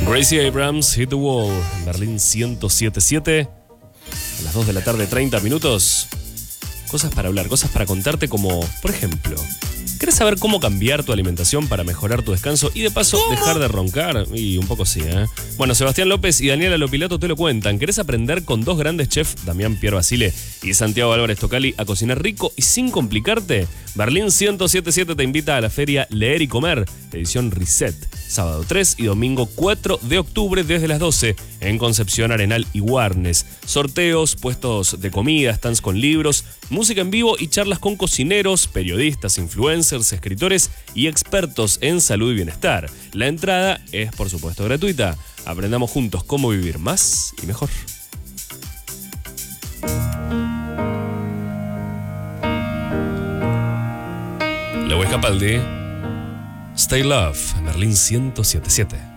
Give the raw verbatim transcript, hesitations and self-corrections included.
Gracie Abrams, Hit the Wall, en Berlín ciento siete punto siete. A las dos de la tarde, treinta minutos. Cosas para hablar, cosas para contarte como, por ejemplo, ¿querés saber cómo cambiar tu alimentación para mejorar tu descanso y de paso ¿Cómo? dejar de roncar? Y un poco sí, ¿eh? Bueno, Sebastián López y Daniela Lopilato te lo cuentan. ¿Querés aprender con dos grandes chefs, Damián Pierre Basile y Santiago Álvarez Tocali, a cocinar rico y sin complicarte? Berlín ciento siete punto siete te invita a la feria Leer y Comer, edición Reset, sábado tres y domingo cuatro de octubre desde las doce en Concepción, Arenal y Warnes. Sorteos, puestos de comida, stands con libros, música en vivo y charlas con cocineros, periodistas, influencers, escritores y expertos en salud y bienestar. La entrada es, por supuesto, gratuita. Aprendamos juntos cómo vivir más y mejor. La Capaldi, Stay Love, Berlín ciento siete punto siete.